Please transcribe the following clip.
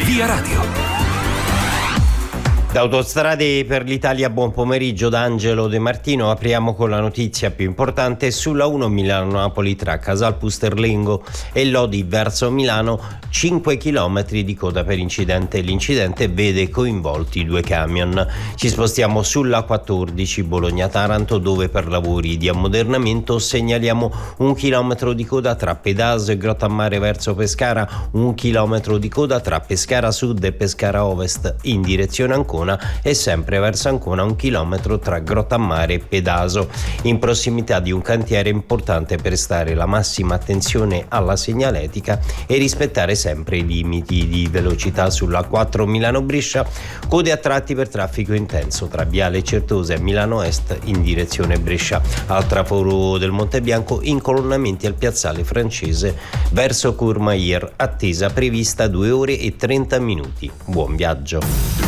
Via Radio. Da Autostrade per l'Italia, buon pomeriggio da Angelo De Martino. Apriamo con la notizia più importante sulla 1 Milano-Napoli tra Casal Pusterlengo e Lodi verso Milano, 5 km di coda per incidente. L'incidente vede coinvolti 2 camion. Ci spostiamo sulla 14 Bologna-Taranto, dove per lavori di ammodernamento segnaliamo 1 chilometro di coda tra Pedaso e Grottammare verso Pescara, 1 chilometro di coda tra Pescara Sud e Pescara Ovest in direzione Ancona, e sempre verso Ancona 1 chilometro tra Grottammare e Pedaso. In prossimità di un cantiere, importante prestare la massima attenzione alla segnaletica e rispettare sempre i limiti di velocità. Sulla 4 Milano-Brescia, code a tratti per traffico intenso tra Viale Certosa e Milano Est in direzione Brescia. Al traforo del Monte Bianco, incolonnamenti al piazzale Francese verso Courmayeur, attesa prevista 2 ore e 30 minuti. Buon viaggio.